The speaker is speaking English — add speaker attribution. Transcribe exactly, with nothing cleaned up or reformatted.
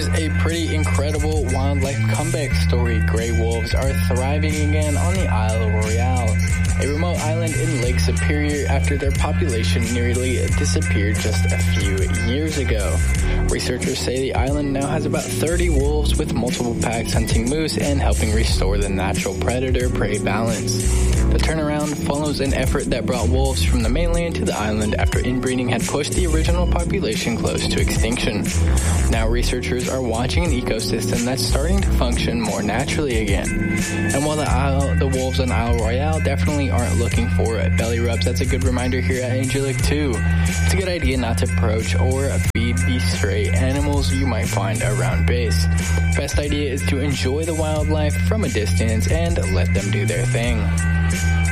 Speaker 1: is a pretty incredible wildlife comeback story. Gray wolves are thriving again on the Isle Royale, a remote island in Lake Superior after their population nearly disappeared just a few years ago. Researchers say the island now has about thirty wolves, with multiple packs hunting moose and helping restore the natural predator-prey balance. The turnaround follows an effort that brought wolves from the mainland to the island after inbreeding had pushed the original population close to extinction. Now researchers are watching an ecosystem that's starting to function more naturally again. And while the Isle, the wolves on Isle Royale definitely aren't looking for belly rubs, that's a good reminder here at Angelic too. It's a good idea not to approach or feed the stray animals you might find around base. Best idea is to enjoy the wildlife from a distance and let them do their thing.